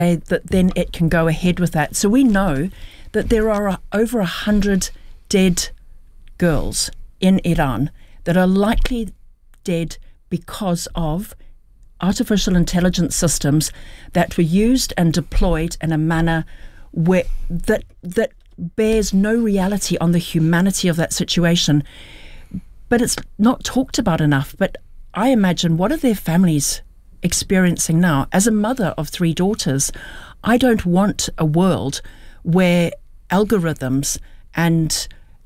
that then it can go ahead with that. So we know that there are over 100 dead girls in Iran that are likely dead because of artificial intelligence systems that were used and deployed in a manner where that bears no reality on the humanity of that situation. But it's not talked about enough. But I imagine, what are their families experiencing now? As a mother of 3 daughters, I don't want a world where algorithms and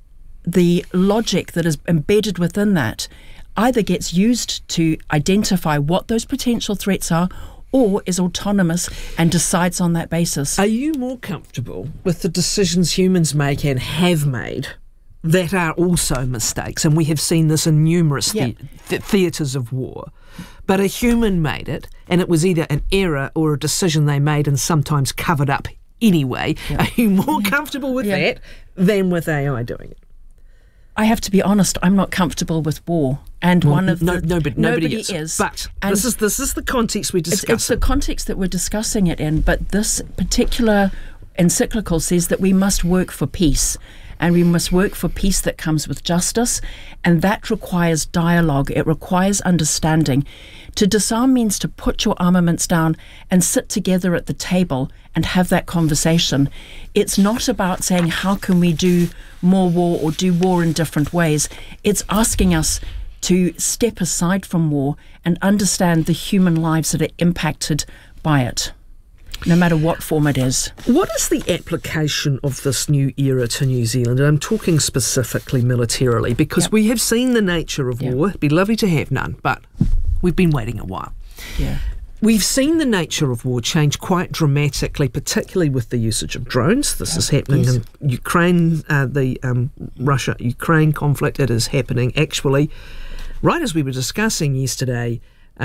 the logic that is embedded within that either gets used to identify what those potential threats are or is autonomous and decides on that basis. Are you more comfortable with the decisions humans make and have made that are also mistakes? And we have seen this in numerous theatres of war. But a human made it, and it was either an error or a decision they made and sometimes covered up anyway. Yeah. Are you more comfortable with that than with AI doing it? I have to be honest, I'm not comfortable with war. And nobody is. But this is the context we're discussing. It's the context that we're discussing it in, but this particular encyclical says that we must work for peace. And we must work for peace that comes with justice, and that requires dialogue. It requires understanding. To disarm means to put your armaments down and sit together at the table and have that conversation. It's not about saying, how can we do more war or do war in different ways? It's asking us to step aside from war and understand the human lives that are impacted by it, no matter what form it is. What is the application of this new era to New Zealand? And I'm talking specifically militarily, because we have seen the nature of war. It'd be lovely to have none, but we've been waiting a while. Yeah. We've seen the nature of war change quite dramatically, particularly with the usage of drones. This is happening in Ukraine, the Russia-Ukraine conflict. It is happening actually right as we were discussing yesterday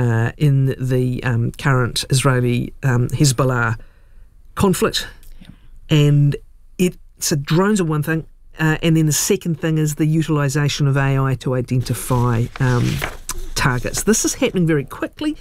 in the current Israeli-Hezbollah conflict. And so drones are one thing, and then the second thing is the utilisation of AI to identify targets. This is happening very quickly.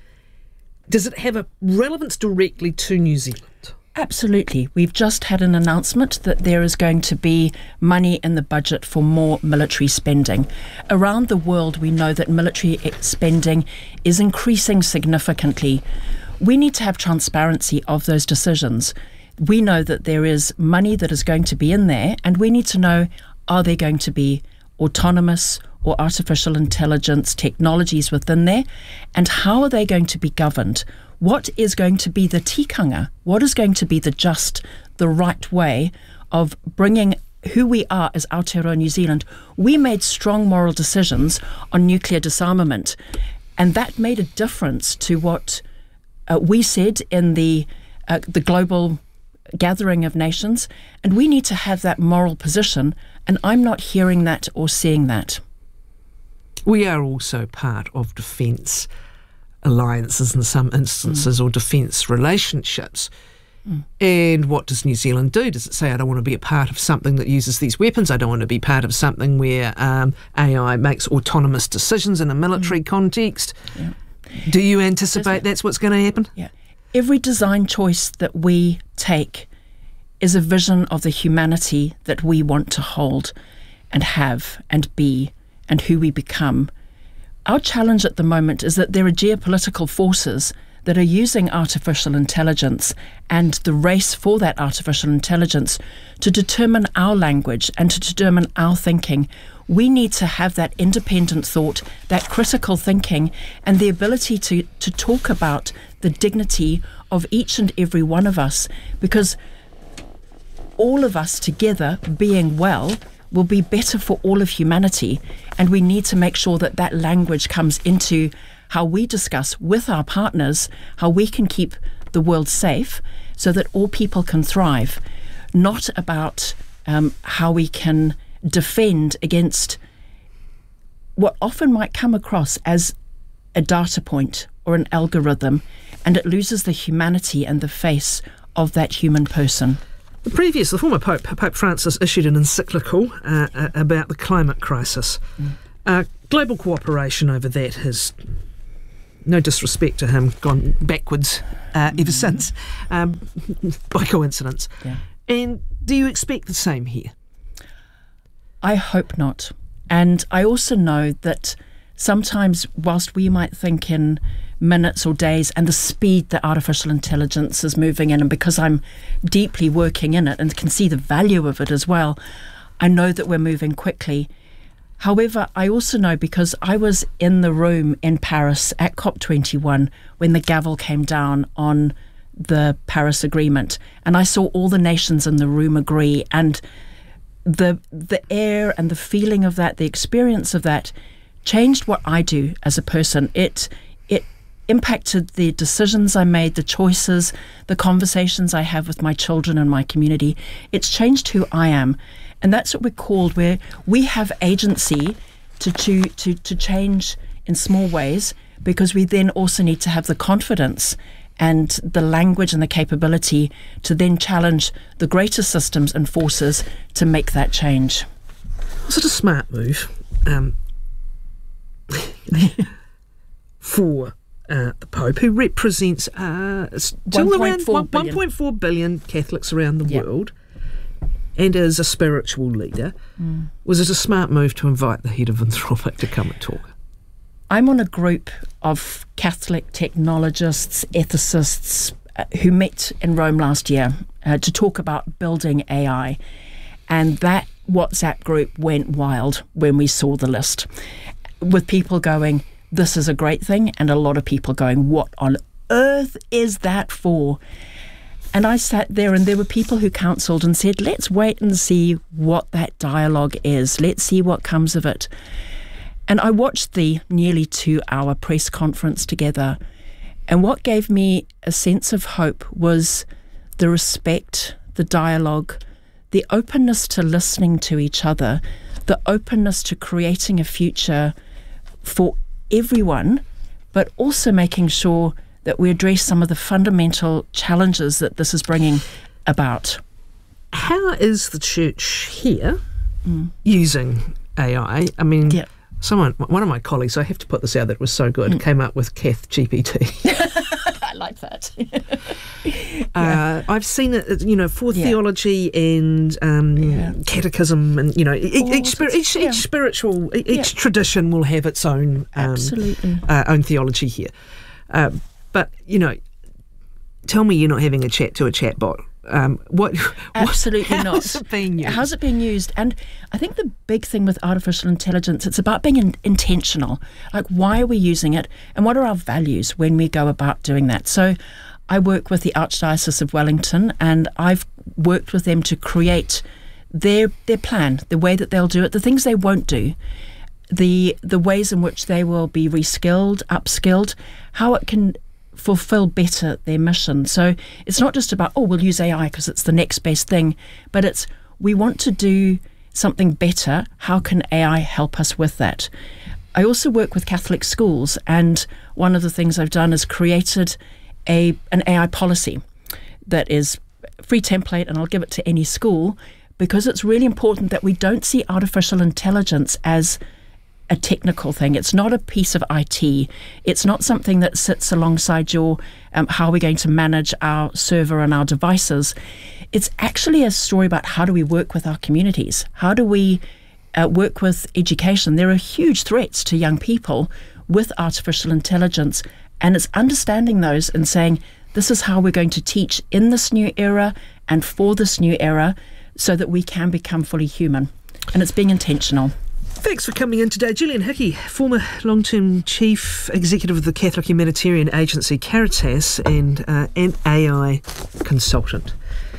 Does it have a relevance directly to New Zealand? Absolutely. We've just had an announcement that there is going to be money in the budget for more military spending. Around the world, we know that military spending is increasing significantly. We need to have transparency of those decisions. We know that there is money that is going to be in there, and we need to know, are there going to be autonomous or artificial intelligence technologies within there, and how are they going to be governed? What is going to be the tikanga? What is going to be the right way of bringing who we are as Aotearoa New Zealand? We made strong moral decisions on nuclear disarmament, and that made a difference to what we said in the global gathering of nations, and we need to have that moral position, and I'm not hearing that or seeing that. We are also part of defence alliances in some instances, or defence relationships. And what does New Zealand do? Does it say, I don't want to be a part of something that uses these weapons? I don't want to be part of something where AI makes autonomous decisions in a military context? Yeah. Do you anticipate that's what's going to happen? Yeah. Every design choice that we take is a vision of the humanity that we want to hold and have and be and who we become. Our challenge at the moment is that there are geopolitical forces that are using artificial intelligence and the race for that artificial intelligence to determine our language and to determine our thinking. We need to have that independent thought, that critical thinking, and the ability to talk about the dignity of each and every one of us, because all of us together being well will be better for all of humanity, and we need to make sure that that language comes into how we discuss with our partners how we can keep the world safe so that all people can thrive, not about how we can defend against what often might come across as a data point or an algorithm, and it loses the humanity and the face of that human person. The former Pope, Pope Francis, issued an encyclical about the climate crisis. Global cooperation over that has no disrespect to him, gone backwards ever since, by coincidence. Yeah. And do you expect the same here? I hope not. And I also know that sometimes, whilst we might think in minutes or days, and the speed that artificial intelligence is moving in, and because I'm deeply working in it and can see the value of it as well, I know that we're moving quickly. However, I also know, because I was in the room in Paris at COP21 when the gavel came down on the Paris Agreement, and I saw all the nations in the room agree, and the air and the feeling of that, the experience of that, changed what I do as a person. It impacted the decisions I made, the choices, the conversations I have with my children and my community. It's changed who I am. And that's what we're called, where we have agency to change in small ways, because we then also need to have the confidence and the language and the capability to then challenge the greater systems and forces to make that change. Was it a smart move for the Pope, who represents still around 1.4 billion Catholics around the world, and is a spiritual leader? Was it a smart move to invite the head of Anthropic to come and talk? I'm on a group of Catholic technologists, ethicists, who met in Rome last year to talk about building AI. And that WhatsApp group went wild when we saw the list, with people going, this is a great thing, and a lot of people going, what on earth is that for? And I sat there, and there were people who counselled and said, let's wait and see what that dialogue is. Let's see what comes of it. And I watched the nearly 2-hour press conference together. And what gave me a sense of hope was the respect, the dialogue, the openness to listening to each other, the openness to creating a future for everyone, but also making sure that we address some of the fundamental challenges that this is bringing about. How is the church here using AI? I mean, one of my colleagues, I have to put this out that it was so good, came up with Cath GPT. I like that. I've seen it, for theology and catechism, and each tradition will have its own own theology here. But tell me you're not having a chat to a chatbot. Absolutely not. How's it being used? How's it being used? And I think the big thing with artificial intelligence, it's about being intentional. Like, why are we using it, and what are our values when we go about doing that? So I work with the Archdiocese of Wellington, and I've worked with them to create their plan, the way that they'll do it, the things they won't do, the ways in which they will be reskilled, upskilled, how it can fulfill better their mission. So it's not just about, we'll use AI because it's the next best thing, but it's, we want to do something better. How can AI help us with that? I also work with Catholic schools, and one of the things I've done is created an AI policy that is free template, and I'll give it to any school, because it's really important that we don't see artificial intelligence as a technical thing. It's not a piece of IT. It's not something that sits alongside your how are we going to manage our server and our devices. It's actually a story about how do we work with our communities? How do we work with education? There are huge threats to young people with artificial intelligence, and it's understanding those and saying, this is how we're going to teach in this new era and for this new era, so that we can become fully human. And it's being intentional. Thanks for coming in today. Gillian Hickey, former long-term chief executive of the Catholic humanitarian agency Caritas, and an AI consultant.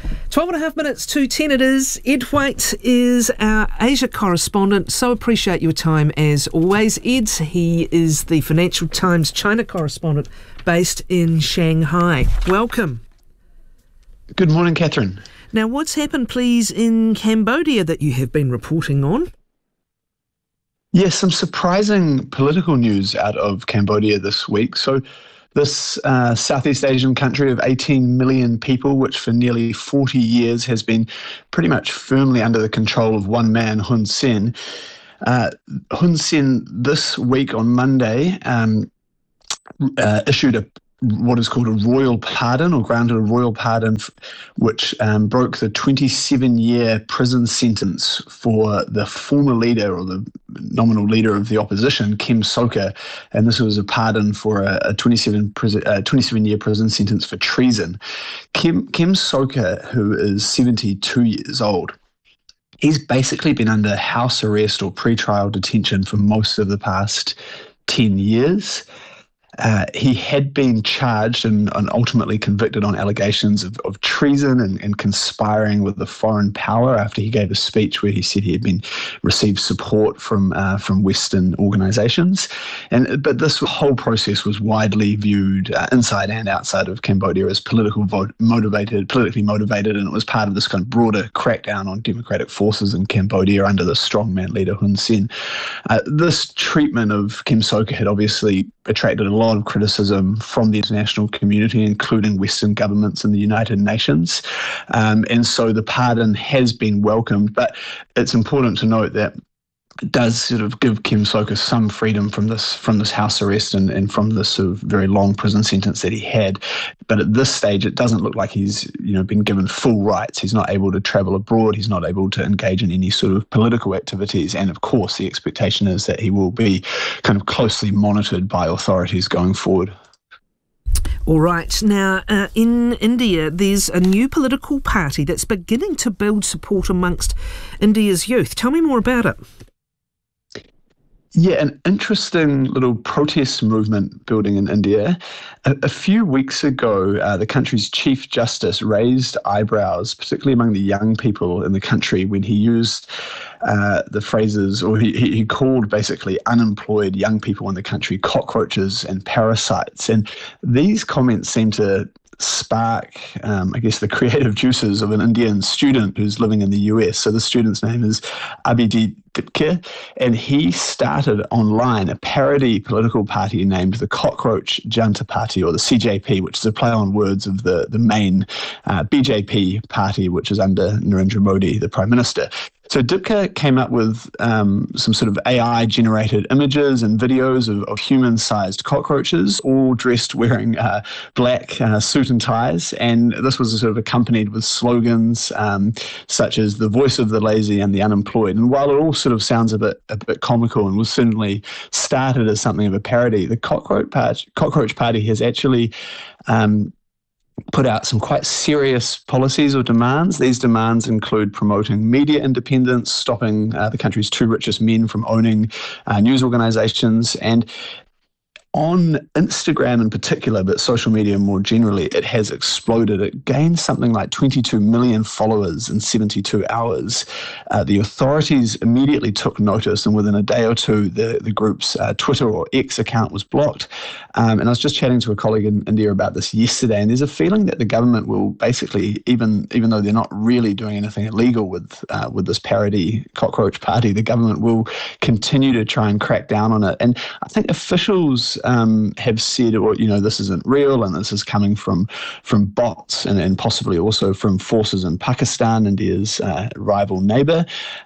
12.5 it is. Ed White is our Asia correspondent. So appreciate your time as always, Ed. He is the Financial Times China correspondent based in Shanghai. Welcome. Good morning, Catherine. Now, what's happened, please, in Cambodia that you have been reporting on? Yes, some surprising political news out of Cambodia this week. So this Southeast Asian country of 18 million people, which for nearly 40 years has been pretty much firmly under the control of one man, Hun Sen. Hun Sen, this week on Monday, issued what is called a royal pardon, or granted a royal pardon, which broke the 27-year prison sentence for the former leader, or the nominal leader of the opposition, Kem Sokha. And this was a pardon for a 27-year prison sentence for treason. Kem Sokha, who is 72 years old, he's basically been under house arrest or pre-trial detention for most of the past 10 years. He had been charged and ultimately convicted on allegations of treason and conspiring with the foreign power after he gave a speech where he said he had received support from Western organisations. But this whole process was widely viewed inside and outside of Cambodia as politically motivated, and it was part of this kind of broader crackdown on democratic forces in Cambodia under the strongman leader Hun Sen. This treatment of Kem Sokha had obviously attracted a lot of criticism from the international community, including Western governments and the United Nations. And so the pardon has been welcomed, but it's important to note that it does sort of give Kem Sokha some freedom from this house arrest and from this sort of very long prison sentence that he had. But at this stage, it doesn't look like he's been given full rights. He's not able to travel abroad. He's not able to engage in any sort of political activities. And of course, the expectation is that he will be kind of closely monitored by authorities going forward. All right. Now, in India, there's a new political party that's beginning to build support amongst India's youth. Tell me more about it. Yeah, an interesting little protest movement building in India. A few weeks ago, the country's Chief Justice raised eyebrows, particularly among the young people in the country, when he used the phrases, or he called basically unemployed young people in the country cockroaches and parasites. And these comments seem to spark, I guess, the creative juices of an Indian student who's living in the US. So the student's name is Abhijit Dipke, and he started online a parody political party named the Cockroach Janta Party, or the CJP, which is a play on words of the main BJP party, which is under Narendra Modi, the Prime Minister. So Dipke came up with some sort of AI-generated images and videos of human-sized cockroaches, all dressed wearing black suit and ties. And this was sort of accompanied with slogans such as "the voice of the lazy and the unemployed." And while it all sort of sounds a bit comical and was certainly started as something of a parody, the Cockroach Party has actually put out some quite serious policies or demands. These demands include promoting media independence, stopping the country's two richest men from owning news organisations, and on Instagram in particular, but social media more generally, it has exploded. It gained something like 22 million followers in 72 hours. The authorities immediately took notice, and within a day or two, the group's Twitter or X account was blocked. And I was just chatting to a colleague in India about this yesterday, and there's a feeling that the government will basically, even though they're not really doing anything illegal with this parody Cockroach Party, the government will continue to try and crack down on it. And I think officials have said, or this isn't real, and this is coming from bots and possibly also from forces in Pakistan, India's rival neighbour,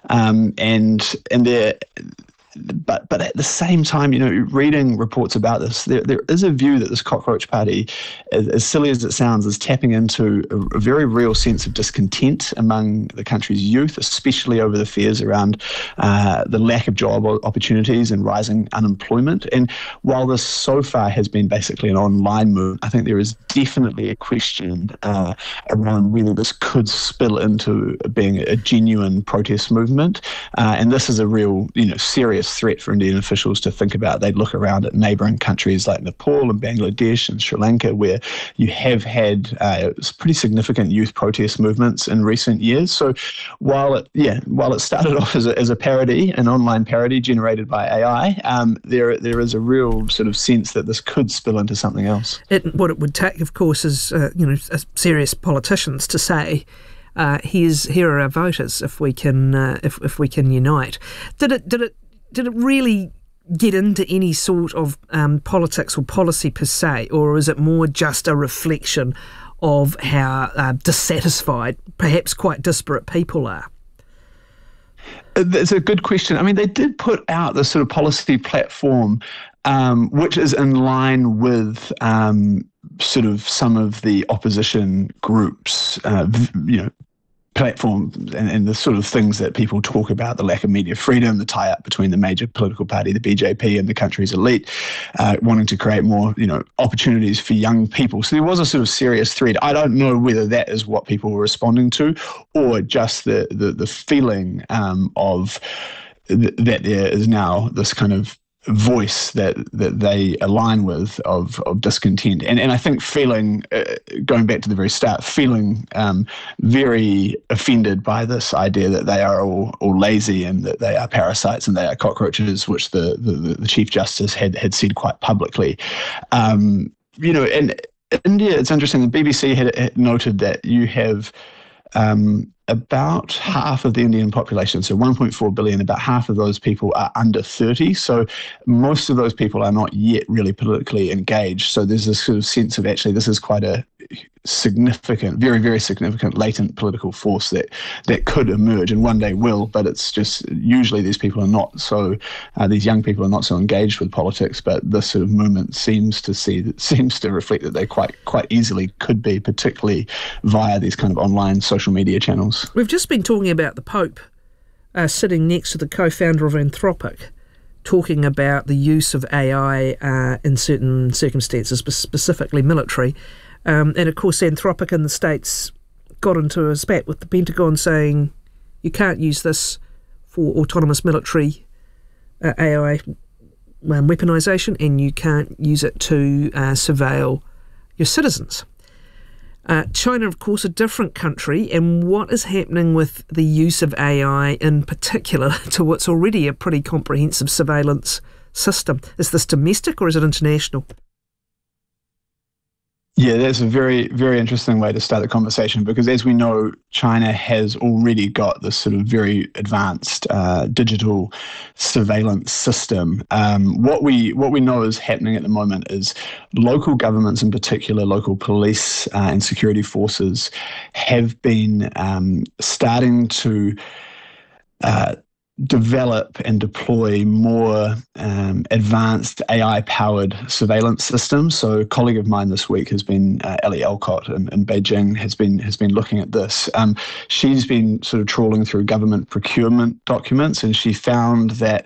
and they're. But at the same time, reading reports about this, there is a view that this Cockroach Party, as silly as it sounds, is tapping into a very real sense of discontent among the country's youth, especially over the fears around the lack of job opportunities and rising unemployment. And while this so far has been basically an online move, I think there is definitely a question around whether this could spill into being a genuine protest movement. And this is a real, serious threat for Indian officials to think about. They'd look around at neighbouring countries like Nepal and Bangladesh and Sri Lanka, where you have had pretty significant youth protest movements in recent years. So while it started off as a parody, an online parody generated by AI, there is a real sort of sense that this could spill into something else. What it would take, of course, is serious politicians to say, here are our voters if we can unite. Did it really get into any sort of politics or policy per se, or is it more just a reflection of how dissatisfied, perhaps quite disparate people are? It's a good question. I mean, they did put out this sort of policy platform which is in line with sort of some of the opposition groups, platforms and the sort of things that people talk about, the lack of media freedom, the tie-up between the major political party, the BJP, and the country's elite, wanting to create more, opportunities for young people. So there was a sort of serious threat. I don't know whether that is what people were responding to, or just the feeling of that there is now this kind of voice that they align with of discontent. And I think feeling, going back to the very start, feeling very offended by this idea that they are all lazy and that they are parasites and they are cockroaches, which the Chief Justice had said quite publicly. In India, it's interesting, the BBC had noted that you have about half of the Indian population, so 1.4 billion, about half of those people are under 30. So most of those people are not yet really politically engaged. So there's this sort of sense of actually this is quite a significant, very, very significant latent political force that could emerge and one day will, but it's just usually these people are not so, these young people are not so engaged with politics, but this sort of movement seems to reflect that they quite easily could be, particularly via these kind of online social media channels. We've just been talking about the Pope sitting next to the co-founder of Anthropic, talking about the use of AI in certain circumstances, specifically military. And of course, Anthropic in the States got into a spat with the Pentagon saying you can't use this for autonomous military AI weaponisation, and you can't use it to surveil your citizens. China, of course, a different country, and what is happening with the use of AI in particular to what's already a pretty comprehensive surveillance system? Is this domestic or is it international? Yeah, that's a very, very interesting way to start the conversation, because as we know, China has already got this sort of very advanced digital surveillance system. What we know is happening at the moment is local governments, in particular local police and security forces, have been starting to develop and deploy more advanced AI-powered surveillance systems. So a colleague of mine this week has been, Ellie Alcott in Beijing, has been looking at this. She's been sort of trawling through government procurement documents, and she found that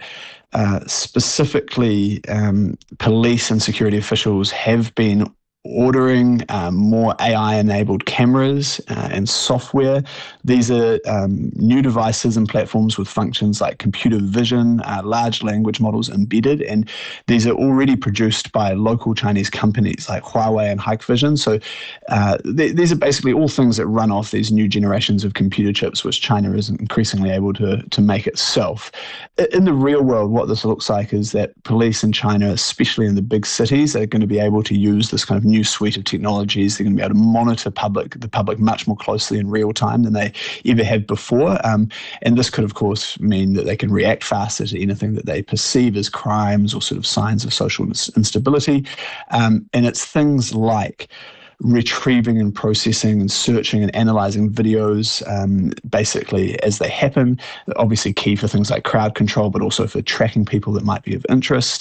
specifically police and security officials have been ordering more AI-enabled cameras and software. These are new devices and platforms with functions like computer vision, large language models embedded, and these are already produced by local Chinese companies like Huawei and Hikvision. So these are basically all things that run off these new generations of computer chips, which China is increasingly able to make itself. In the real world, what this looks like is that police in China, especially in the big cities, are going to be able to use this kind of new suite of technologies. They're going to be able to monitor the public much more closely in real time than they ever had before. And this could, of course, mean that they can react faster to anything that they perceive as crimes or sort of signs of social instability. And it's things like retrieving and processing and searching and analysing videos basically as they happen. Obviously key for things like crowd control, but also for tracking people that might be of interest.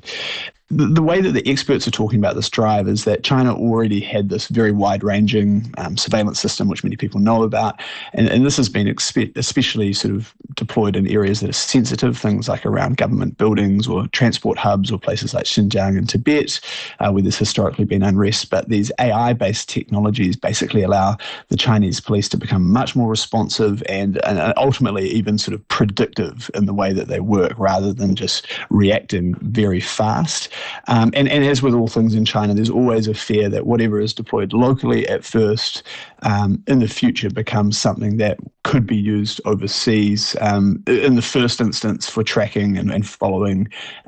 The way that the experts are talking about this drive is that China already had this very wide-ranging surveillance system, which many people know about, and this has been especially sort of deployed in areas that are sensitive, things like around government buildings or transport hubs or places like Xinjiang and Tibet, where there's historically been unrest. But these AI-based technologies basically allow the Chinese police to become much more responsive and ultimately even sort of predictive in the way that they work, rather than just reacting very fast. And as with all things in China, there's always a fear that whatever is deployed locally at first, in the future becomes something that could be used overseas, in the first instance for tracking and following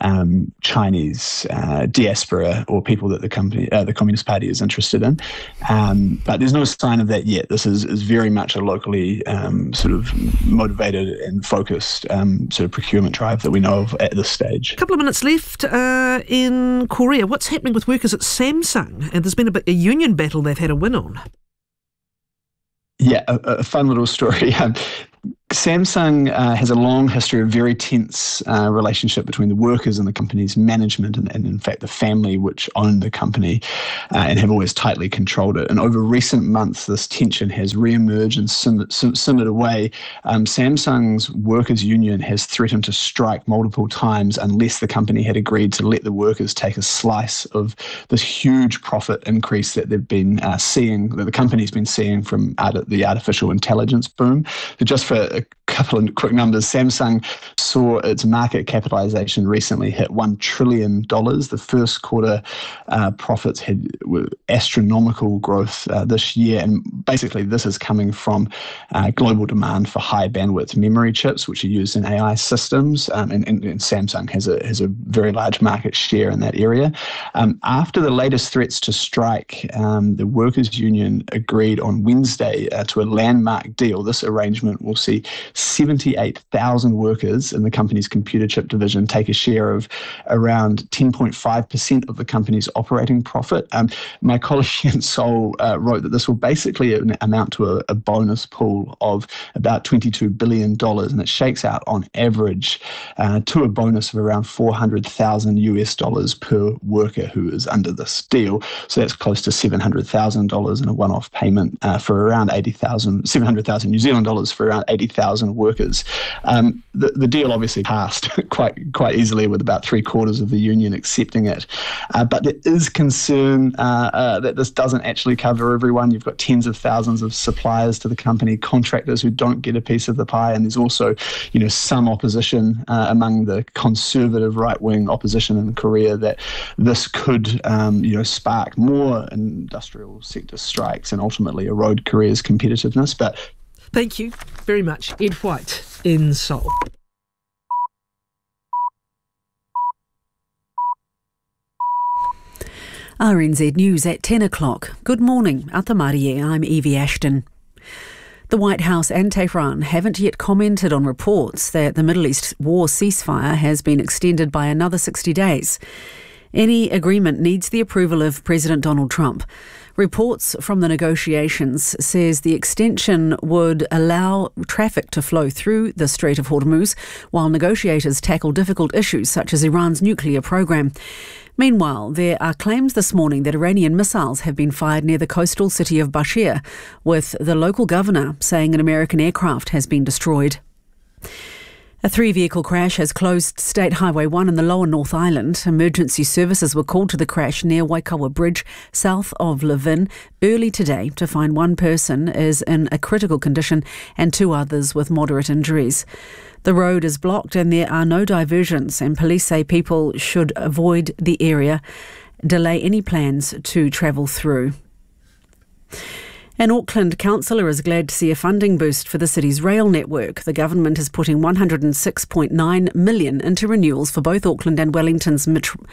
Chinese diaspora or people that the Communist Party is interested in. But there's no sign of that yet. This is very much a locally sort of motivated and focused sort of procurement drive that we know of at this stage. A couple of minutes left in Korea. What's happening with workers at Samsung? And there's been a union battle they've had a win on. Yeah, a fun little story. Samsung has a long history of very tense relationship between the workers and the company's management, and in fact the family which owned the company and have always tightly controlled it. And over recent months, this tension has re-emerged and simmered away. Samsung's workers' union has threatened to strike multiple times unless the company had agreed to let the workers take a slice of this huge profit increase that they've been seeing, that the company's been seeing from the artificial intelligence boom. So just for a couple of quick numbers, Samsung saw its market capitalization recently hit $1 trillion. The first quarter profits were astronomical growth this year, and basically this is coming from global demand for high bandwidth memory chips, which are used in AI systems, and Samsung has a very large market share in that area. After the latest threats to strike, the workers' union agreed on Wednesday to a landmark deal. This arrangement will see 78,000 workers in the company's computer chip division take a share of around 10.5% of the company's operating profit. My colleague in Seoul wrote that this will basically amount to a bonus pool of about $22 billion, and it shakes out on average to a bonus of around $400,000 per worker who is under this deal. So that's close to $700,000 in a one-off payment for around 700,000 New Zealand dollars for around 80,000 workers. The deal obviously passed quite easily, with about 3/4 of the union accepting it. But there is concern that this doesn't actually cover everyone. You've got tens of thousands of suppliers to the company, contractors who don't get a piece of the pie, and there's also, some opposition among the conservative right-wing opposition in Korea that this could, spark more industrial sector strikes and ultimately erode Korea's competitiveness. But thank you very much, Ed White in Seoul. RNZ News at 10 o'clock. Good morning, Atamarie, I'm Evie Ashton. The White House and Tehran haven't yet commented on reports that the Middle East war ceasefire has been extended by another 60 days. Any agreement needs the approval of President Donald Trump. Reports from the negotiations says the extension would allow traffic to flow through the Strait of Hormuz while negotiators tackle difficult issues such as Iran's nuclear program. Meanwhile, there are claims this morning that Iranian missiles have been fired near the coastal city of Bashir, with the local governor saying an American aircraft has been destroyed. A 3-vehicle crash has closed State Highway 1 in the Lower North Island. Emergency services were called to the crash near Waikawa Bridge, south of Levin, early today to find one person is in a critical condition and 2 others with moderate injuries. The road is blocked and there are no diversions, and police say people should avoid the area, delay any plans to travel through. An Auckland councillor is glad to see a funding boost for the city's rail network. The government is putting $106.9 million into renewals for both Auckland and Wellington's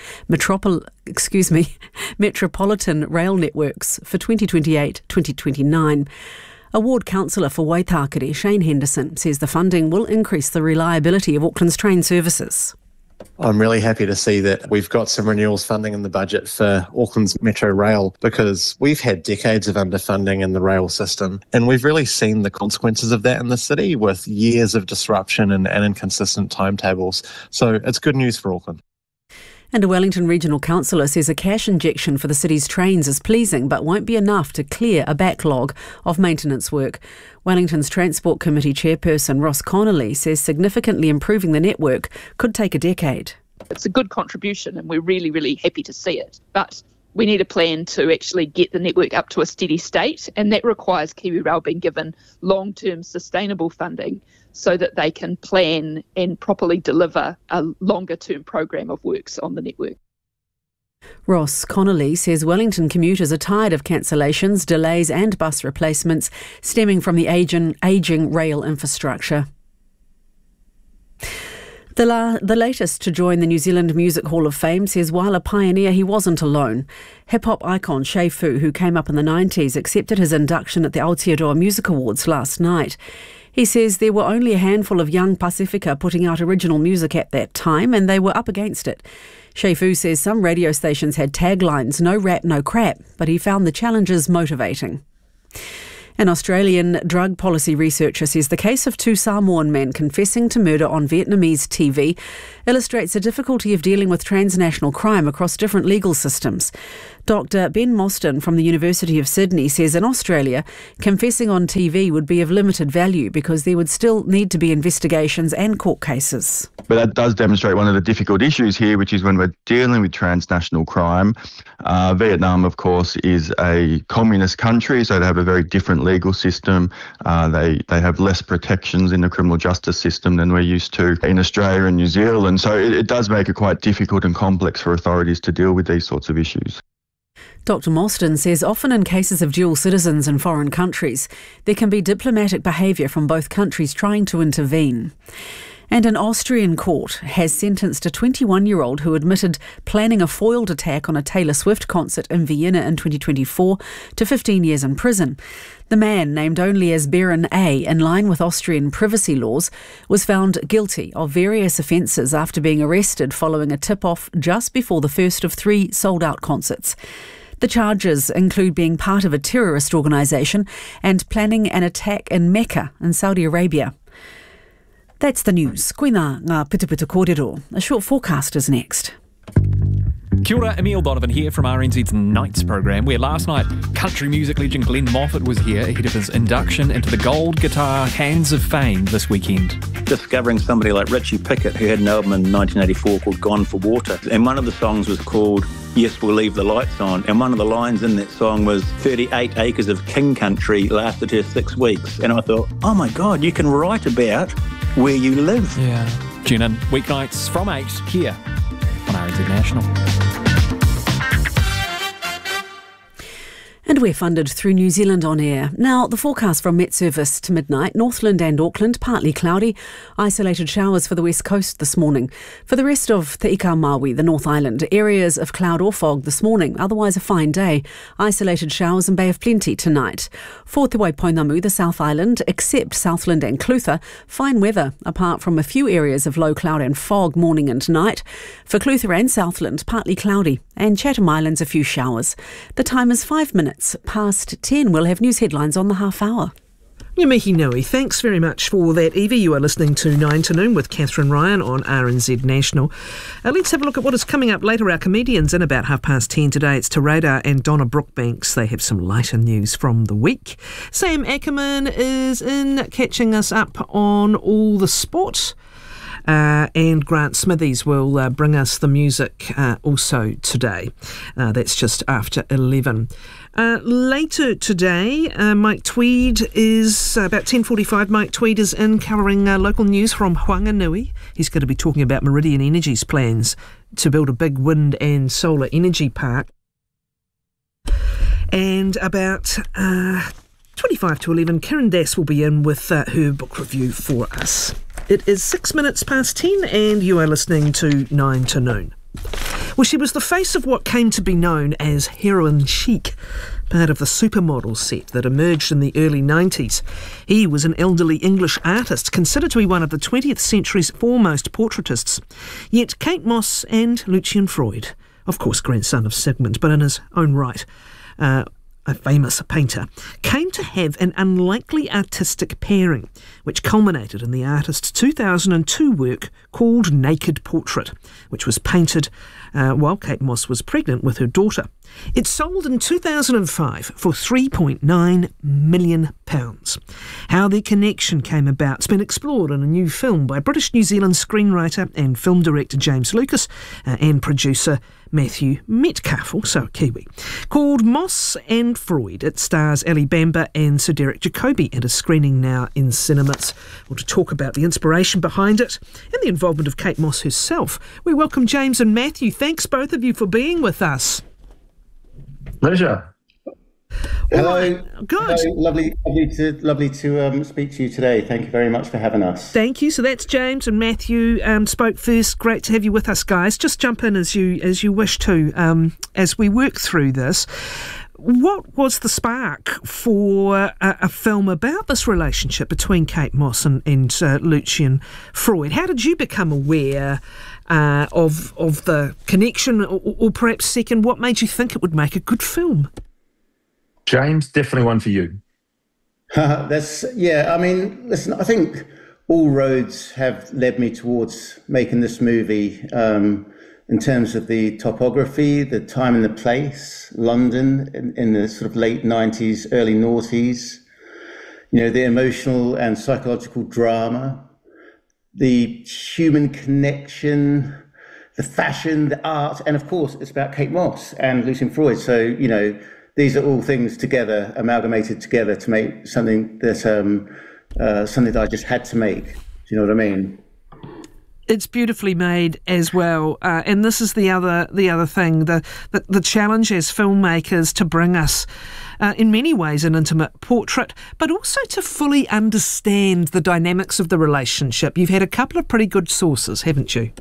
metropolitan rail networks for 2028-2029. Award Councillor for Waitakere, Shane Henderson, says the funding will increase the reliability of Auckland's train services. I'm really happy to see that we've got some renewals funding in the budget for Auckland's Metro Rail, because we've had decades of underfunding in the rail system, and we've really seen the consequences of that in the city with years of disruption and inconsistent timetables. So it's good news for Auckland. And a Wellington Regional Councillor says a cash injection for the city's trains is pleasing but won't be enough to clear a backlog of maintenance work. Wellington's Transport Committee Chairperson Ross Connolly says significantly improving the network could take a decade. It's a good contribution and we're really, really happy to see it. But we need a plan to actually get the network up to a steady state, and that requires KiwiRail being given long-term sustainable funding so that they can plan and properly deliver a longer-term program of works on the network. Ross Connolly says Wellington commuters are tired of cancellations, delays and bus replacements stemming from the ageing rail infrastructure. The latest to join the New Zealand Music Hall of Fame says while a pioneer, he wasn't alone. Hip-hop icon Shei Fu, who came up in the 90s, accepted his induction at the Aotearoa Music Awards last night. He says there were only a handful of young Pasifika putting out original music at that time, and they were up against it. Shei Fu says some radio stations had taglines, no rap, no crap, but he found the challenges motivating. An Australian drug policy researcher says the case of two Samoan men confessing to murder on Vietnamese TV illustrates the difficulty of dealing with transnational crime across different legal systems. Dr. Ben Mostyn from the University of Sydney says in Australia, confessing on TV would be of limited value because there would still need to be investigations and court cases. But that does demonstrate one of the difficult issues here, which is when we're dealing with transnational crime. Vietnam, of course, is a communist country, so they have a very different legal system. They have less protections in the criminal justice system than we're used to in Australia and New Zealand. So it does make it quite difficult and complex for authorities to deal with these sorts of issues. Dr. Mostyn says often in cases of dual citizens in foreign countries, there can be diplomatic behaviour from both countries trying to intervene. And an Austrian court has sentenced a 21-year-old who admitted planning a foiled attack on a Taylor Swift concert in Vienna in 2024 to 15 years in prison. The man, named only as Baron A, in line with Austrian privacy laws, was found guilty of various offences after being arrested following a tip-off just before the first of 3 sold-out concerts. The charges include being part of a terrorist organisation and planning an attack in Mecca in Saudi Arabia. That's the news. Koina ngā pitupitu kōrero. A short forecast is next. Kia ora, Emile Donovan here from RNZ's Nights programme, where last night country music legend Glenn Moffat was here ahead of his induction into the Gold Guitar Hands of Fame this weekend. Discovering somebody like Richie Pickett, who had an album in 1984 called Gone for Water, and one of the songs was called Yes, We'll Leave the Lights On, and one of the lines in that song was 38 acres of king country lasted her 6 weeks, and I thought, oh my God, you can write about where you live. Yeah. Tune in weeknights from 8 here on RNZ National. And we're funded through New Zealand On Air. Now, the forecast from Met Service to midnight, Northland and Auckland, partly cloudy, isolated showers for the west coast this morning. For the rest of Te Ika Maui, the North Island, areas of cloud or fog this morning, otherwise a fine day. Isolated showers and Bay of Plenty tonight. For Te Waipoinamu, the South Island, except Southland and Clutha, fine weather, apart from a few areas of low cloud and fog morning and night. For Clutha and Southland, partly cloudy, and Chatham Islands, a few showers. The time is 5 minutes past 10. We'll have news headlines on the half hour. Mihi Nui, thanks very much for that, Evie. You are listening to 9 to Noon with Catherine Ryan on RNZ National. Let's have a look at what is coming up later. Our comedians in about 10:30 today. It's Te Radar and Donna Brookbanks. They have some lighter news from the week. Sam Ackerman is in catching us up on all the sport. And Grant Smithies will bring us the music also today. That's just after 11. Later today, Mike Tweed is, about 10:45, Mike Tweed is in covering local news from Whanganui. He's going to be talking about Meridian Energy's plans to build a big wind and solar energy park. And about 25 to 11, Karen Dass will be in with her book review for us. It is 6 minutes past 10 and you are listening to 9 to Noon. Well, she was the face of what came to be known as heroin chic, part of the supermodel set that emerged in the early 90s. He was an elderly English artist, considered to be one of the 20th century's foremost portraitists. Yet Kate Moss and Lucian Freud, of course grandson of Sigmund, but in his own right, a famous painter, came to have an unlikely artistic pairing, which culminated in the artist's 2002 work called Naked Portrait, which was painted while Kate Moss was pregnant with her daughter. It sold in 2005 for £3.9 million. How the connection came about has been explored in a new film by British New Zealand screenwriter and film director James Lucas and producer Matthew Metcalfe, also a Kiwi, called Moss and Freud. It stars Ali Bamba and Sir Derek Jacobi and is screening now in cinemas. Well, to talk about the inspiration behind it and the involvement of Kate Moss herself, we welcome James and Matthew. Thanks both of you for being with us. Pleasure. Hello. Good. Hello. Lovely to speak to you today. Thank you very much for having us. Thank you. So that's James and Matthew spoke first. Great to have you with us, guys. Just jump in as you wish to as we work through this. What was the spark for a film about this relationship between Kate Moss and Lucian Freud? How did you become aware of the connection, or perhaps second, what made you think it would make a good film? James, definitely one for you. I mean, listen, I think all roads have led me towards making this movie. In terms of the topography, the time and the place, London in the sort of late 90s, early noughties, the emotional and psychological drama, the human connection, the fashion, the art, and of course, it's about Kate Moss and Lucian Freud. So, these are all things together, amalgamated together to make something that I just had to make. Do you know what I mean? It's beautifully made as well, and this is the other thing, the challenge as filmmakers to bring us, in many ways, an intimate portrait, but also to fully understand the dynamics of the relationship. You've had a couple of pretty good sources, haven't you?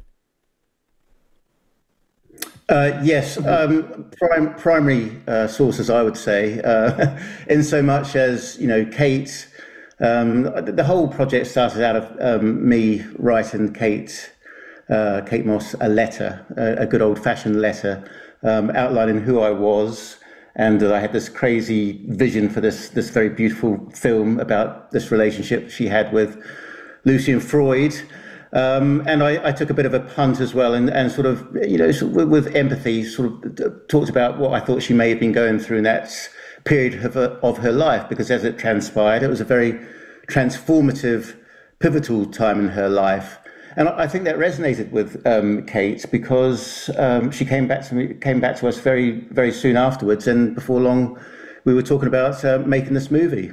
Yes, primary sources, I would say, in so much as, Kate. The whole project started out of me writing Kate Moss a letter, a good old-fashioned letter, outlining who I was, and that I had this crazy vision for this very beautiful film about this relationship she had with Lucian Freud. And I took a bit of a punt as well, and sort of, with empathy, sort of talked about what I thought she may have been going through in that period of her life, because as it transpired, it was a very transformative, pivotal time in her life. And I think that resonated with Kate, because she came back to us very, very soon afterwards, and before long, we were talking about making this movie.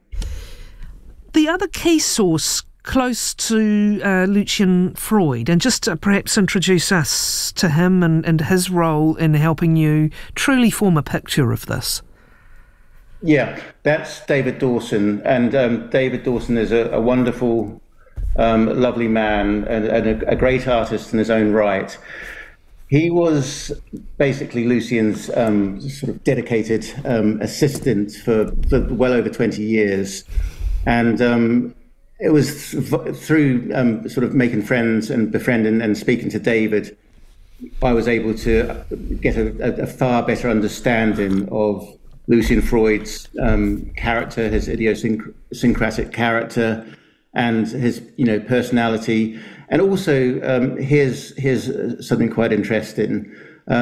The other key source close to Lucian Freud, and just to perhaps introduce us to him and his role in helping you truly form a picture of this. Yeah, that's David Dawson, and David Dawson is a wonderful, lovely man and a great artist in his own right. He was basically Lucian's sort of dedicated assistant for well over 20 years, and it was through sort of making friends and befriending and speaking to David, I was able to get a far better understanding of Lucian Freud's character, his idiosyncratic character, and his personality. And also, here's something quite interesting.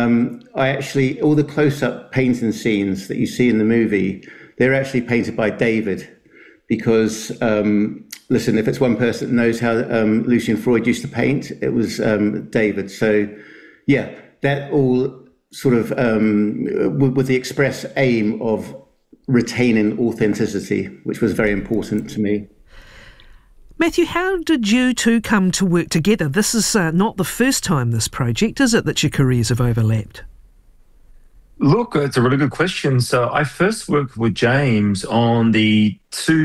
All the close-up painting scenes that you see in the movie, they're actually painted by David, because listen, if it's one person that knows how Lucian Freud used to paint, it was David. So, yeah, that all sort of with the express aim of retaining authenticity, which was very important to me. Matthew, how did you two come to work together? This is not the first time this project, is it, that your careers have overlapped? Look, it's a really good question. So I first worked with James on the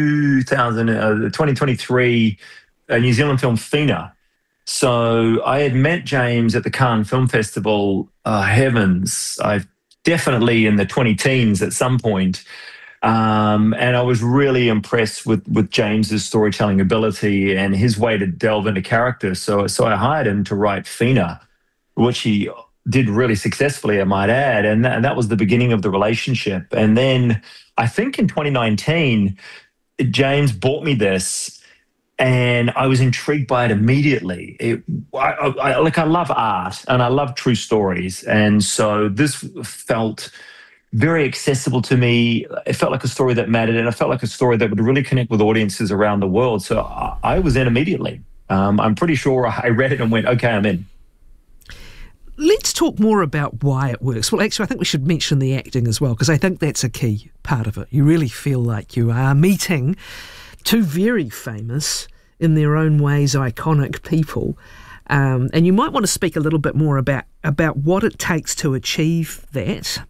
2023 New Zealand film Fina. So I had met James at the Cannes Film Festival, I definitely in the 20-teens at some point. And I was really impressed with James's storytelling ability and his way to delve into character. So I hired him to write Fina, which he did really successfully, I might add. And that was the beginning of the relationship. And then I think in 2019, James bought me this, and I was intrigued by it immediately. I love art and I love true stories. And so this felt very accessible to me. It felt like a story that mattered, and it felt like a story that would really connect with audiences around the world. So I was in immediately. I'm pretty sure I read it and went, okay, I'm in. Let's talk more about why it works. Well, actually, I think we should mention the acting as well, because I think that's a key part of it. You really feel like you are meeting two very famous, in their own ways, iconic people. And you might want to speak a little bit more about what it takes to achieve that.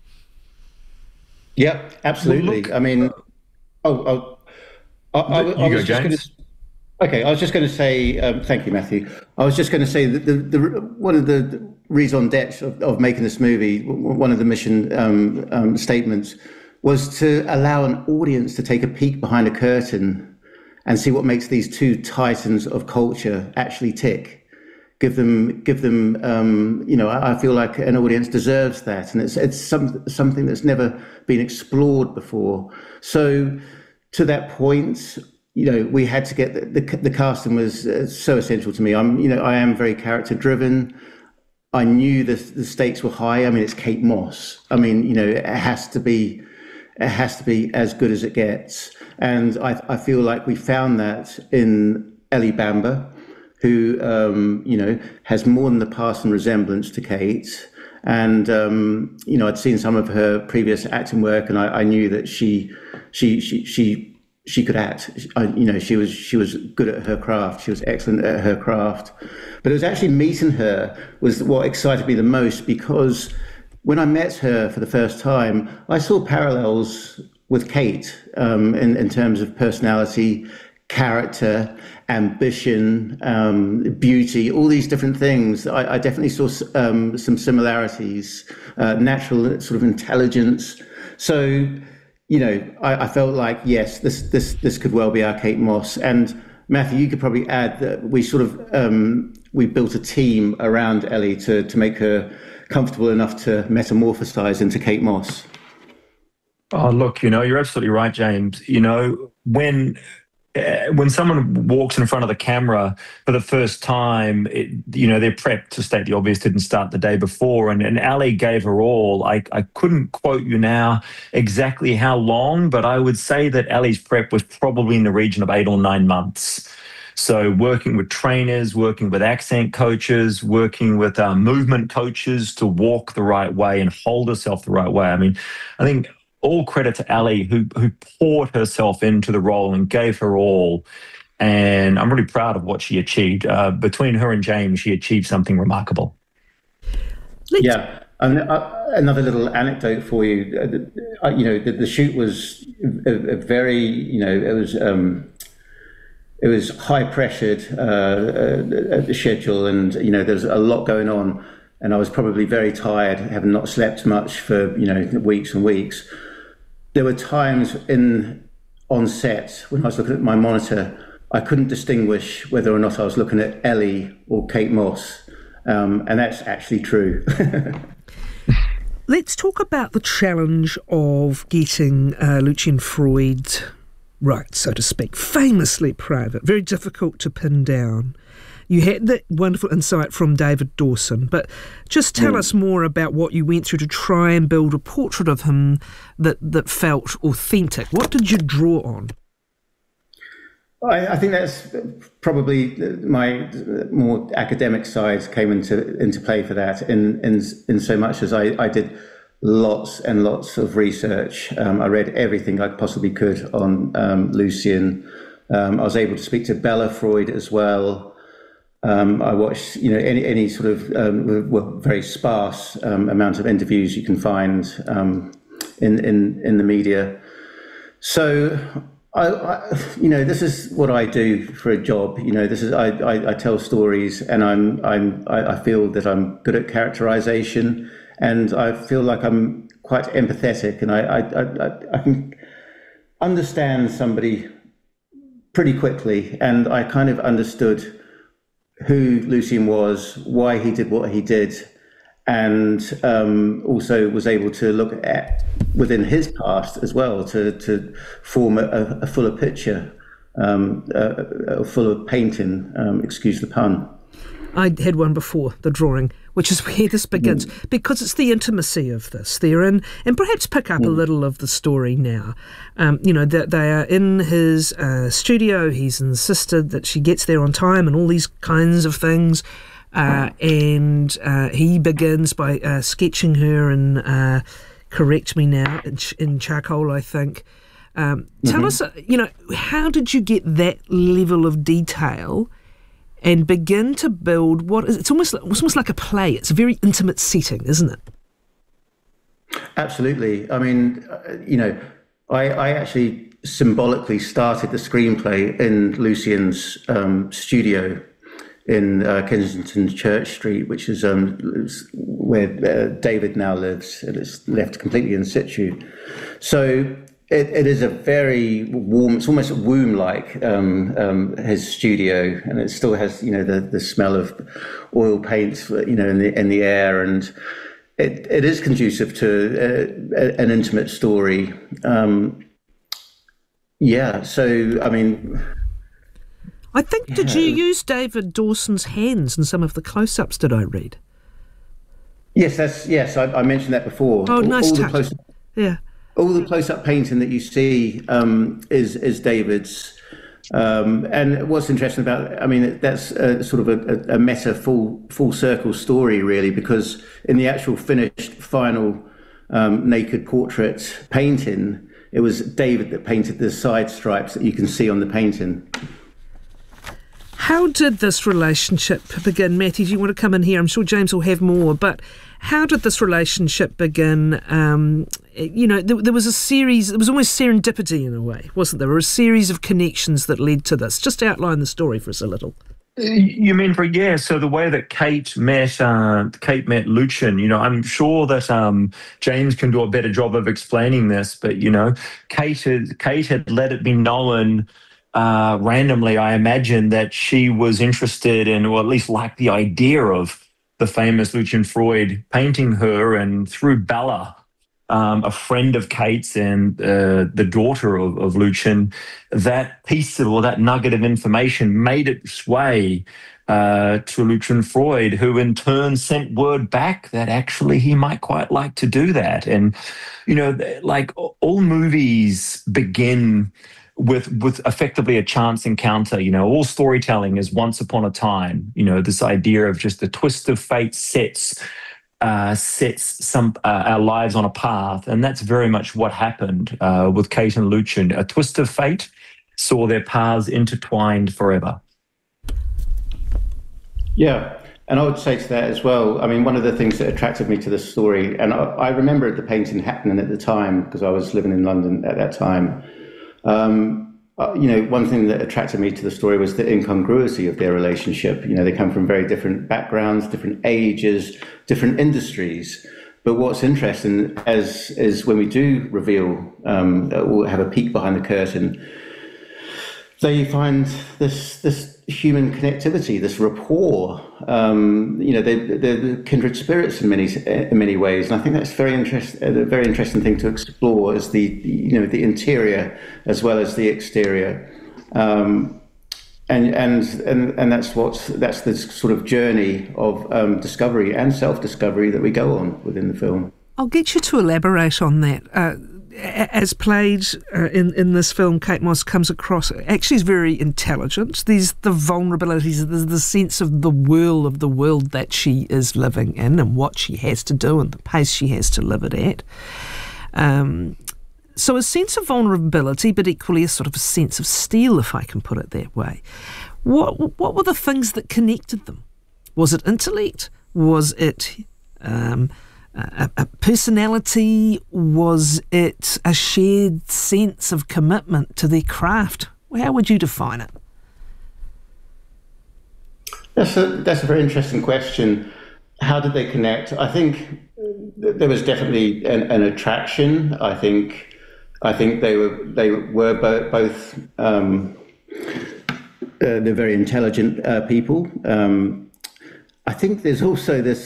Yeah, absolutely. Well, I mean, I was just going to say, thank you, Matthew. I was just going to say that the one of the raison d'etre of making this movie, one of the mission statements, was to allow an audience to take a peek behind a curtain and see what makes these two titans of culture actually tick. Give them. I feel like an audience deserves that, and it's something that's never been explored before. So, to that point, we had to get the casting was so essential to me. I am very character driven. I knew the stakes were high. I mean, it's Kate Moss. I mean, it has to be as good as it gets. And I feel like we found that in Ellie Bamber, who, has more than the passing resemblance to Kate. And, I'd seen some of her previous acting work, and I knew that she could act. She was good at her craft. She was excellent at her craft. But it was actually meeting her was what excited me the most, because when I met her for the first time, I saw parallels with Kate in terms of personality, character, ambition, beauty, all these different things. I definitely saw some similarities, natural sort of intelligence. So, I felt like, yes, this could well be our Kate Moss. And Matthew, you could probably add that we sort of we built a team around Ellie to make her comfortable enough to metamorphosize into Kate Moss. Oh, look, you're absolutely right, James. When someone walks in front of the camera for the first time, their prep, to state the obvious, didn't start the day before. And Ali gave her all. I couldn't quote you now exactly how long, but I would say that Ali's prep was probably in the region of 8 or 9 months. So working with trainers, working with accent coaches, working with movement coaches to walk the right way and hold herself the right way. I mean, I think all credit to Ali, who poured herself into the role and gave her all. And I'm really proud of what she achieved. Between her and James, she achieved something remarkable. Yeah. Another little anecdote for you. The shoot was a very, it was high pressured schedule, and there's a lot going on, and I was probably very tired, having not slept much for weeks and weeks. There were times on set when I was looking at my monitor, I couldn't distinguish whether or not I was looking at Ellie or Kate Moss, and that's actually true. Let's talk about the challenge of getting Lucian Freud right, so to speak, famously private, very difficult to pin down. You had that wonderful insight from David Dawson, but just tell us more about what you went through to try and build a portrait of him that felt authentic. What did you draw on? I think that's probably my more academic side came into play for that, in so much as I did lots and lots of research. I read everything I possibly could on Lucian. I was able to speak to Bella Freud as well. I watched, any sort of very sparse amount of interviews you can find in the media. So, this is what I do for a job. This is I tell stories, and I feel that I'm good at characterization. And I feel like I'm quite empathetic, and I can understand somebody pretty quickly. And I kind of understood who Lucian was, why he did what he did, and also was able to look at within his past as well to form a fuller picture, a fuller painting, excuse the pun. I had one before, the drawing, which is where this begins, because it's the intimacy of this there, and perhaps pick up a little of the story now. That they are in his studio. He's insisted that she gets there on time and all these kinds of things, and he begins by sketching her in, correct me now, in charcoal, I think. Tell us, how did you get that level of detail and begin to build it's almost like a play. It's a very intimate setting, isn't it? Absolutely. I mean, I actually symbolically started the screenplay in Lucian's studio in Kensington Church Street, which is where David now lives, and it's left completely in situ. So it is a very warm, it's almost womb-like, his studio, and it still has, the smell of oil paint, in the air, and it is conducive to an intimate story. Yeah, so, I mean... I think, did you use David Dawson's hands in some of the close-ups, did I read? Yes, I mentioned that before. Oh, nice touch. Yeah. All the close-up painting that you see is David's. And what's interesting about, I mean, that's sort of a meta full circle story, really, because in the actual finished final naked portrait painting, it was David that painted the side stripes that you can see on the painting. How did this relationship begin? Matty, do you want to come in here? I'm sure James will have more, but how did this relationship begin? There was a series, it was almost serendipity in a way, wasn't there? There were a series of connections that led to this. Just outline the story for us a little. You mean so the way that Kate met Lucien, I'm sure that James can do a better job of explaining this, but, Kate had let it be known randomly, I imagine, that she was interested in, or at least liked the idea of the famous Lucian Freud painting her, and through Bella, a friend of Kate's and the daughter of Lucian, that piece of, or that nugget of information made its way to Lucian Freud, who in turn sent word back that actually he might quite like to do that. And, like all movies begin with effectively a chance encounter. All storytelling is once upon a time. This idea of just the twist of fate sets our lives on a path, and that's very much what happened with Kate and Lucian. A twist of fate saw their paths intertwined forever. Yeah, and I would say to that as well, I mean, one of the things that attracted me to this story, and I remember the painting happening at the time because I was living in London at that time. One thing that attracted me to the story was the incongruity of their relationship. They come from very different backgrounds, different ages, different industries. But what's interesting is when we do reveal, or have a peek behind the curtain, they find this human connectivity, this rapport. They're kindred spirits in many ways, and I think that's a very interesting thing to explore, is the interior as well as the exterior, and that's the sort of journey of discovery and self-discovery that we go on within the film. I'll get you to elaborate on that. As played in this film, Kate Moss comes across, actually is very intelligent. There's the vulnerabilities, there's the sense of the world that she is living in and what she has to do and the pace she has to live it at. So a sense of vulnerability, but equally a sort of a sense of steel, if I can put it that way. What were the things that connected them? Was it intellect? Was it a personality? Was it a shared sense of commitment to their craft? How would you define it? That's a very interesting question. How did they connect? I think there was definitely an attraction. I think they were both they're very intelligent people. I think there's also this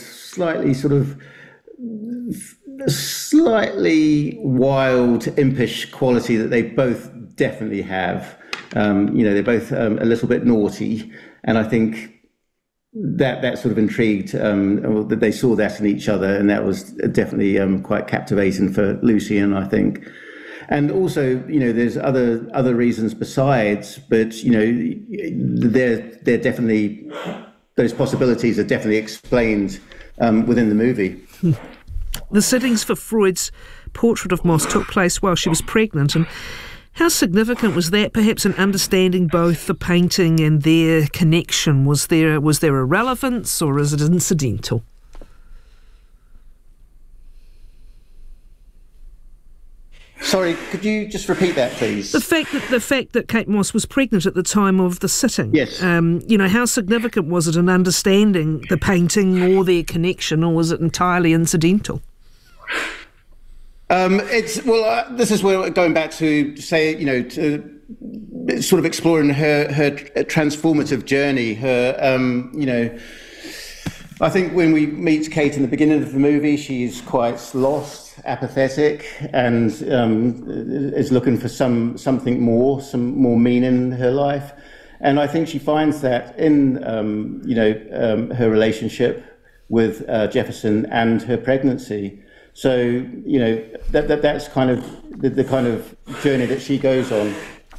slightly wild, impish quality that they both definitely have. They're both a little bit naughty, and I think that sort of intrigued, that they saw that in each other, and that was definitely quite captivating for Lucien, I think. And also, there's other reasons besides, but they're definitely, those possibilities are definitely explained within the movie. The sittings for Freud's portrait of Moss took place while she was pregnant, and how significant was that, perhaps, in understanding both the painting and their connection? Was there a relevance, or is it incidental? Sorry, could you just repeat that, please? The fact that Kate Moss was pregnant at the time of the sitting. Yes. How significant was it in understanding the painting or their connection, or was it entirely incidental? This is where we're going back to say, to sort of exploring her transformative journey. I think when we meet Kate in the beginning of the movie, she's quite lost apathetic and is looking for something more, some more meaning in her life. And I think she finds that in her relationship with Jefferson and her pregnancy. So that's kind of the kind of journey that she goes on.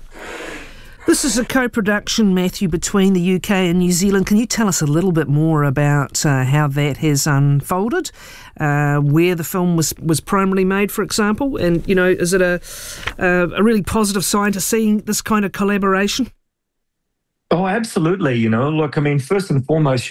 This is a co-production, Matthew, between the UK and New Zealand. Can you tell us a little bit more about how that has unfolded, where the film was primarily made, for example? And, is it a really positive sign to seeing this kind of collaboration? Oh, absolutely. Look, I mean, first and foremost,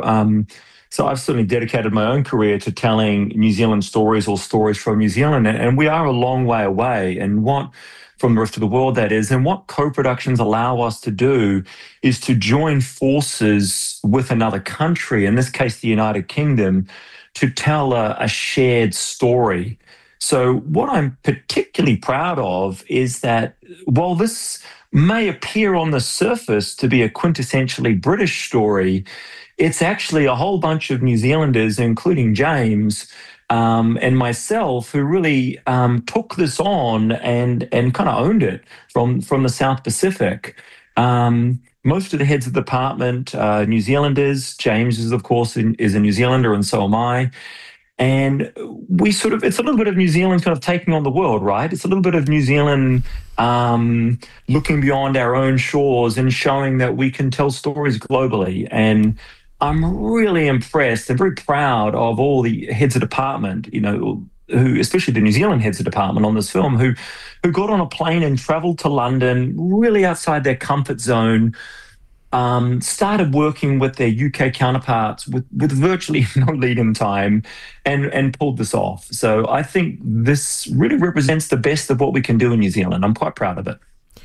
so I've certainly dedicated my own career to telling New Zealand stories or stories from New Zealand, and we are a long way away. And from the rest of the world, that is. And what co-productions allow us to do is to join forces with another country, in this case, the United Kingdom, to tell a shared story. So what I'm particularly proud of is that while this may appear on the surface to be a quintessentially British story, it's actually a whole bunch of New Zealanders, including James, and myself, who really took this on and kind of owned it from the South Pacific. Most of the heads of the department are New Zealanders. James is, of course, is a New Zealander, and so am I. And it's a little bit of New Zealand kind of taking on the world, right? It's a little bit of New Zealand looking beyond our own shores and showing that we can tell stories globally. And I'm really impressed and very proud of all the heads of department, who, especially the New Zealand heads of department on this film, who got on a plane and travelled to London, really outside their comfort zone, started working with their UK counterparts with virtually no lead-in time and pulled this off. So I think this really represents the best of what we can do in New Zealand. I'm quite proud of it.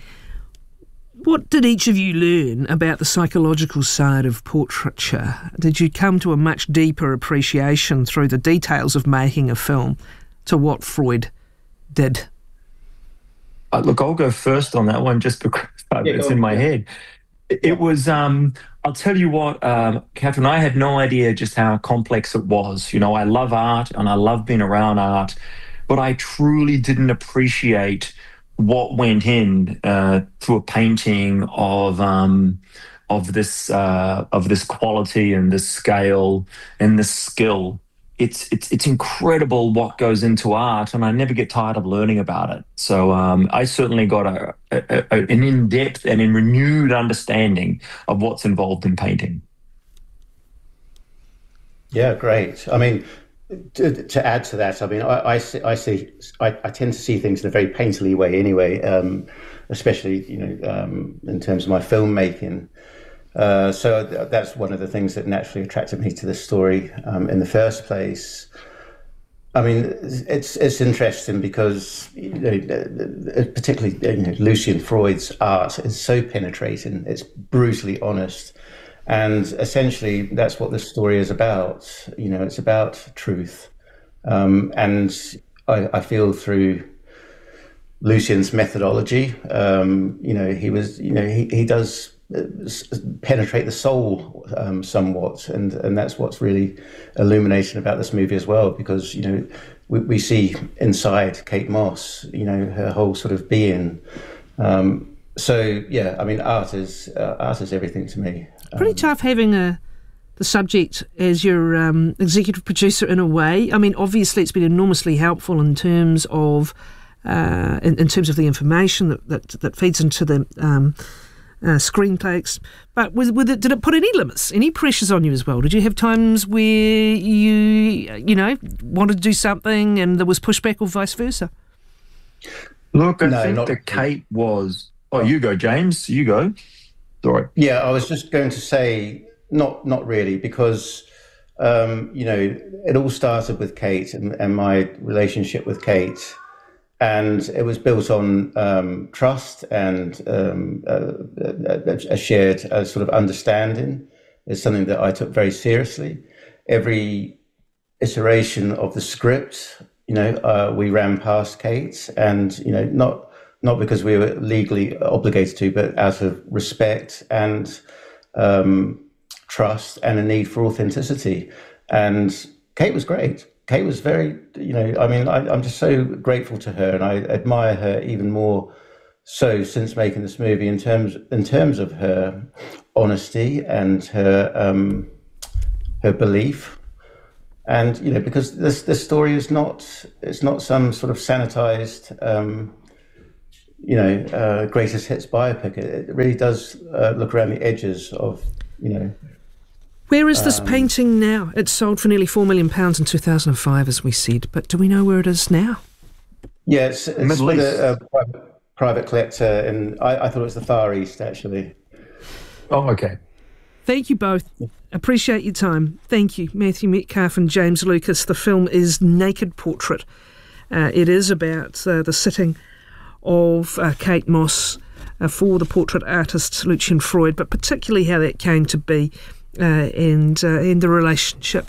What did each of you learn about the psychological side of portraiture? Did you come to a much deeper appreciation through the details of making a film to what Freud did? Look, I'll go first on that one just because it's in my head. It was, I'll tell you what, Catherine, I had no idea just how complex it was. I love art and I love being around art, but I truly didn't appreciate what went in to a painting of this quality and this scale and this skill. It's incredible what goes into art, and I never get tired of learning about it. So I certainly got an in-depth and renewed understanding of what's involved in painting. Yeah, great. I mean, to add to that, I mean, I tend to see things in a very painterly way anyway, especially in terms of my filmmaking. So that's one of the things that naturally attracted me to this story in the first place. I mean, it's interesting because particularly Lucian Freud's art is so penetrating. It's brutally honest. And essentially, that's what this story is about. It's about truth. And I feel through Lucian's methodology, he does penetrate the soul somewhat. And that's what's really illuminating about this movie as well, because, we see inside Kate Moss, her whole sort of being. So, yeah, I mean, art is everything to me. Pretty tough having the subject as your executive producer in a way. I mean, obviously it's been enormously helpful in terms of in terms of the information that feeds into the screenplays. But did it put any limits, any pressures on you as well? Did you have times where you wanted to do something and there was pushback, or vice versa? Look, I think that Kate was... Oh, you go, James. You go. Sorry. Yeah, I was just going to say, not really, because, it all started with Kate and my relationship with Kate. And it was built on trust and a shared sort of understanding. It's something that I took very seriously. Every iteration of the script, we ran past Kate, and, not because we were legally obligated to, but out of respect and trust and a need for authenticity. And Kate was great. Kate was very, I'm just so grateful to her, and I admire her even more so since making this movie in terms of her honesty and her belief. And, because this story is not some sort of sanitized, greatest hits biopic. It really does look around the edges of, Where is this painting now? It sold for nearly £4 million in 2005, as we said, but do we know where it is now? Yeah, it's with a private collector, and I thought it was the Far East, actually. Oh, okay. Thank you both. Appreciate your time. Thank you, Matthew Metcalf and James Lucas. The film is Naked Portrait. It is about the sitting of Kate Moss for the portrait artist Lucian Freud, but particularly how that came to be and the relationship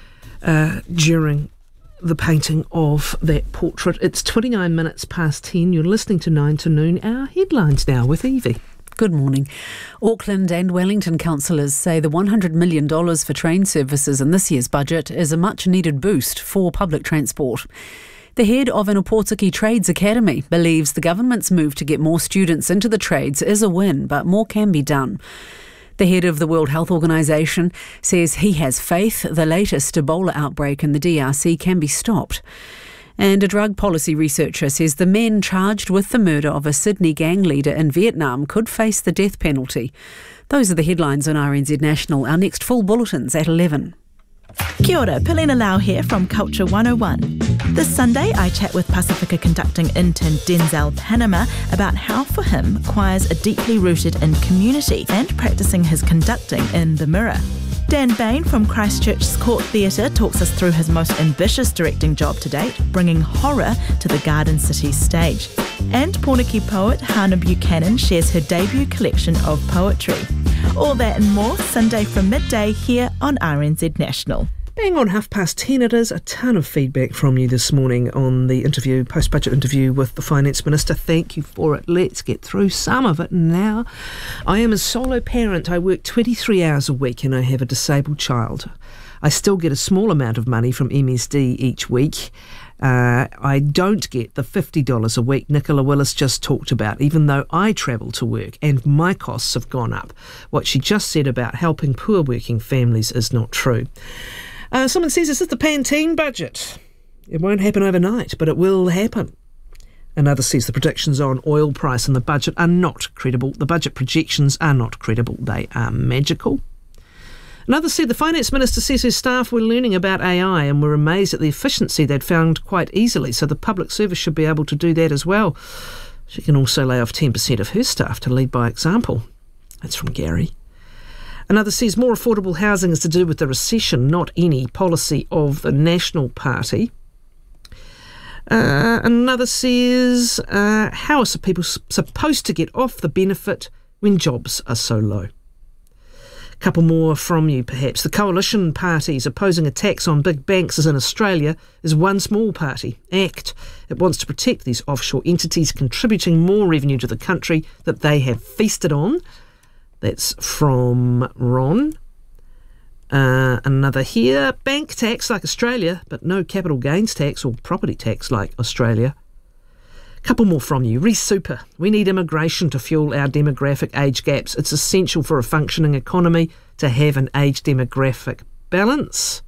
during the painting of that portrait. It's 29 minutes past 10. You're listening to 9 to Noon. Our headlines now with Evie. Good morning. Auckland and Wellington councillors say the $100 million for train services in this year's budget is a much-needed boost for public transport. The head of an Opotiki Trades Academy believes the government's move to get more students into the trades is a win, but more can be done. The head of the World Health Organization says he has faith the latest Ebola outbreak in the DRC can be stopped. And a drug policy researcher says the men charged with the murder of a Sydney gang leader in Vietnam could face the death penalty. Those are the headlines on RNZ National. Our next full bulletin's at 11. Kia ora, Pilina Lau here from Culture 101. This Sunday I chat with Pacifica conducting intern Denzel Panama about how for him choir's are deeply rooted in community and practising his conducting in the mirror. Dan Bain from Christchurch's Court Theatre talks us through his most ambitious directing job to date, bringing horror to the Garden City stage. And Porniki poet Hannah Buchanan shares her debut collection of poetry. All that and more Sunday from midday here on RNZ National. Bang on 10:30 it is. A ton of feedback from you this morning on the interview, post-budget interview with the Finance Minister. Thank you for it. Let's get through some of it now. I am a solo parent. I work 23 hours a week and I have a disabled child. I still get a small amount of money from MSD each week. I don't get the $50 a week Nicola Willis just talked about, even though I travel to work and my costs have gone up. What she just said about helping poor working families is not true. Someone says, is this the Pantene budget? It won't happen overnight, but it will happen. Another says the predictions on oil price and the budget are not credible. The budget projections are not credible. They are magical. Another said the Finance Minister says his staff were learning about AI and were amazed at the efficiency they'd found quite easily, so the public service should be able to do that as well. She can also lay off 10% of her staff to lead by example. That's from Gary. Another says more affordable housing is to do with the recession, not any policy of the National Party. Another says, how are people supposed to get off the benefit when jobs are so low? A couple more from you, perhaps. The coalition parties opposing a tax on big banks as in Australia is one small party, ACT. It wants to protect these offshore entities contributing more revenue to the country that they have feasted on. That's from Ron. Another here. Bank tax like Australia, but no capital gains tax or property tax like Australia. Couple more from you. Reece Super. We need immigration to fuel our demographic age gaps. It's essential for a functioning economy to have an age demographic balance.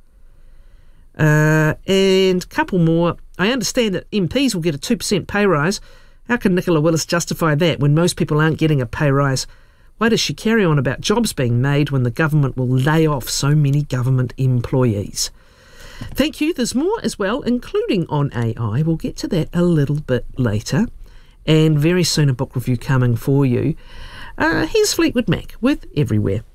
And couple more. I understand that MPs will get a 2% pay rise. How can Nicola Willis justify that when most people aren't getting a pay rise? Why does she carry on about jobs being made when the government will lay off so many government employees? Thank you. There's more as well, including on AI. We'll get to that a little bit later. And very soon a book review coming for you. Here's Fleetwood Mac with Everywhere.